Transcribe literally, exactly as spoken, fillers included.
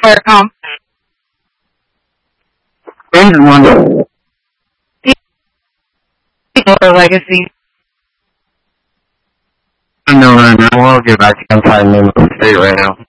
or um, There's one. or legacy. No, no, no. I'll get back to you. I'm trying to name the state right now.